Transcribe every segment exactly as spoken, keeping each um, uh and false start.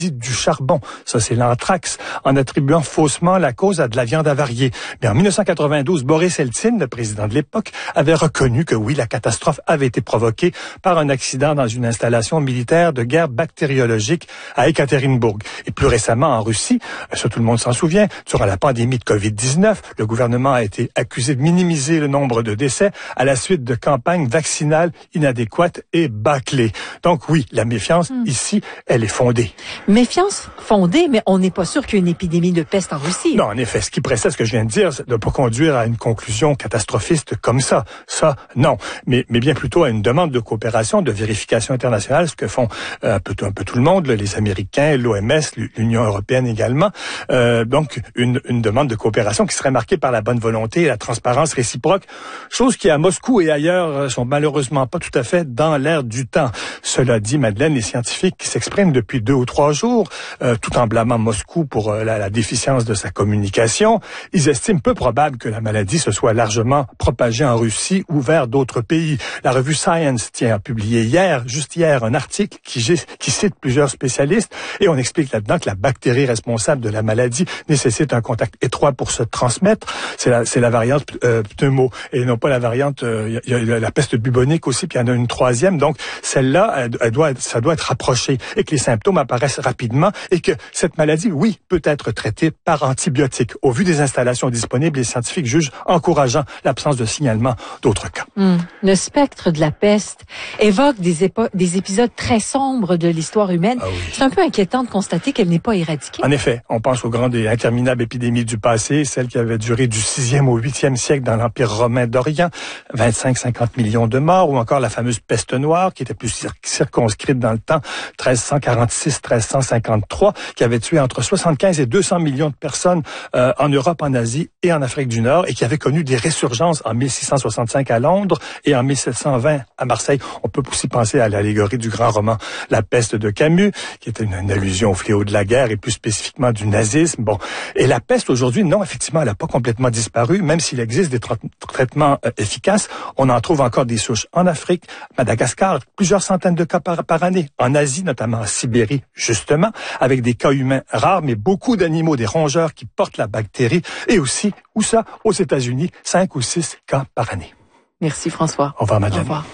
du charbon. Ça, c'est l'anthrax, en attribuant faussement la cause à de la viande avariée. Mais en dix-neuf cent quatre-vingt-douze, Boris Eltsine, le président de l'époque, avait reconnu que oui, la catastrophe avait été provoquée par un accident dans une installation militaire de guerre bactériologique à Ekaterinbourg. Et plus récemment, en Russie, ça tout le monde s'en souvient, durant la pandémie de covid dix-neuf, le gouvernement a été accusé de minimiser le nombre de décès à la suite de campagnes vaccinales inadéquates et bâclées. Donc oui, la méfiance, hmm. ici, elle est fondée. Méfiance fondée, mais on n'est pas sûr qu'il y ait une épidémie de peste en Russie. Non, en effet, ce qui précède ce que je viens de dire, c'est de ne pas conduire à une conclusion catastrophiste comme ça. Ça, non. Mais, mais bien plutôt à une demande de coopération, de vérification internationale, ce que font euh, un, peu, un peu tout le monde, les Américains, l'O M S, l'Union européenne également. Euh, donc, une, une demande de coopération qui serait marquée par la bonne volonté et la transparence réciproque, chose qui à Moscou et ailleurs sont malheureusement pas tout à fait dans l'air du temps. Cela dit, Madeleine, les scientifiques qui s'expriment depuis deux ou trois jours, euh, tout en blâmant Moscou pour euh, la, la déficience de sa communication, ils estiment peu probable que la maladie se soit largement propagée en Russie ou vers d'autres pays. La revue Science tient à publier hier, juste hier, un article qui, qui cite plusieurs spécialistes et on explique là-dedans que la bactérie responsable de la maladie nécessite un contact étroit pour se transmettre. C'est la, c'est la variante euh, pneumo et non pas la variante, euh, y a, y a la peste bubonique aussi, puis il y en a une troisième. Donc celle-là, elle, elle doit, ça doit être rapproché et que les symptômes apparaissent rapidement et que cette maladie, oui, peut être traitée par antibiotiques. Au vu des installations disponibles, les scientifiques jugent encourageant l'absence de signalement d'autres cas. Mmh. Le spectre de la peste évoque des, épo- des épisodes très sombres de l'histoire humaine. Ah oui. C'est un peu inquiétant de constater qu'elle n'est pas éradiquée. En effet, on pense aux grandes et interminables épidémies du passé, celles qui avaient duré du sixième au huitième siècle dans l'Empire romain d'Orient, vingt-cinq à cinquante millions de morts, ou encore la fameuse peste noire qui était plus cir- circonscrite dans le temps, treize cent quarante-six à treize cent cinquante-trois, qui avait tué entre soixante-quinze et deux cents millions de personnes euh, en Europe, en Asie et en Afrique du Nord, et qui avait connu des résurgences en mille six cent soixante-cinq à Londres et en mille sept cent vingt à Marseille. On peut aussi penser à l'allégorie du grand roman La peste de Camus, qui était une, une allusion au fléau de la guerre et plus spécifiquement du nazisme. Bon, et la peste aujourd'hui, non, effectivement, elle n'a pas complètement disparu, même s'il existe des tra- traitements euh, efficaces. On en trouve encore des souches en Afrique, Madagascar, plusieurs centaines de cas par, par année, en Asie, notamment en Sibérie, justement, avec des cas humains rares, mais beaucoup d'animaux, des rongeurs qui portent la bactérie, et aussi, où ça, aux États-Unis, cinq ou six cas par année. Merci François. Au revoir, Madeleine. Au revoir.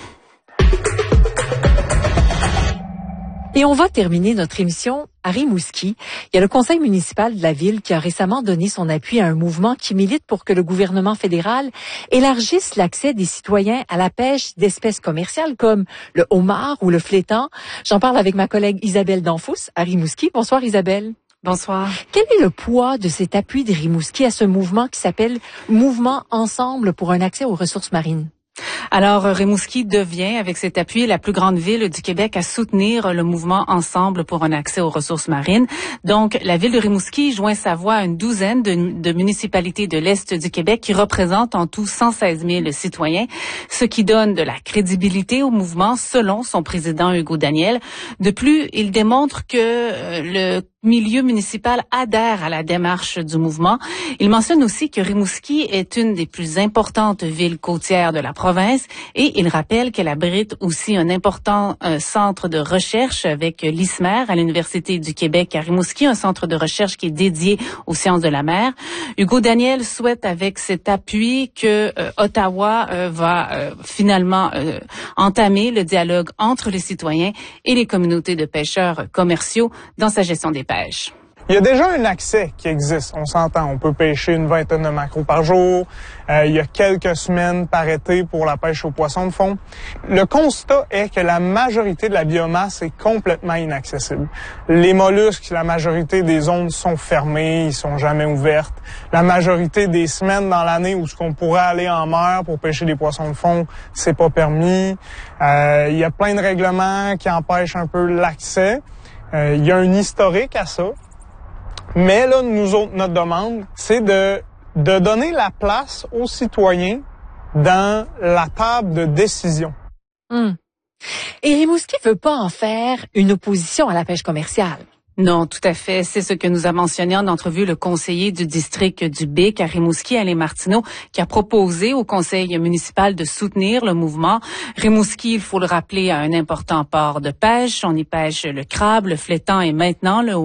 Et on va terminer notre émission à Rimouski. Il y a le conseil municipal de la ville qui a récemment donné son appui à un mouvement qui milite pour que le gouvernement fédéral élargisse l'accès des citoyens à la pêche d'espèces commerciales comme le homard ou le flétan. J'en parle avec ma collègue Isabelle Danfous à Rimouski. Bonsoir Isabelle. Bonsoir. Quel est le poids de cet appui de Rimouski à ce mouvement qui s'appelle Mouvement Ensemble pour un accès aux ressources marines? Alors, Rimouski devient, avec cet appui, la plus grande ville du Québec à soutenir le mouvement Ensemble pour un accès aux ressources marines. Donc, la ville de Rimouski joint sa voix à une douzaine de, de municipalités de l'Est du Québec qui représentent en tout cent seize mille citoyens, ce qui donne de la crédibilité au mouvement, selon son président Hugo Daniel. De plus, il démontre que euh, le milieu municipal adhère à la démarche du mouvement. Il mentionne aussi que Rimouski est une des plus importantes villes côtières de la province et il rappelle qu'elle abrite aussi un important euh, centre de recherche avec l'I S M E R à l'Université du Québec à Rimouski, un centre de recherche qui est dédié aux sciences de la mer. Hugo Daniel souhaite avec cet appui que euh, Ottawa euh, va euh, finalement euh, entamer le dialogue entre les citoyens et les communautés de pêcheurs commerciaux dans sa gestion des pêches. Il y a déjà un accès qui existe, on s'entend. On peut pêcher une vingtaine de maquereaux par jour. Euh, il y a quelques semaines par été pour la pêche aux poissons de fond. Le constat est que la majorité de la biomasse est complètement inaccessible. Les mollusques, la majorité des zones sont fermées, ils sont jamais ouvertes. La majorité des semaines dans l'année où ce qu'on pourrait aller en mer pour pêcher des poissons de fond, c'est pas permis. Euh, il y a plein de règlements qui empêchent un peu l'accès. Euh, il y a un historique à ça. Mais là, nous autres, notre demande, c'est de, de donner la place aux citoyens dans la table de décision. Hum. Et Rimouski veut pas en faire une opposition à la pêche commerciale. Non, tout à fait. C'est ce que nous a mentionné en entrevue le conseiller du district du Bic à Rimouski, Alain Martineau, qui a proposé au conseil municipal de soutenir le mouvement. Rimouski, il faut le rappeler, a un important port de pêche. On y pêche le crabe, le flétan et maintenant le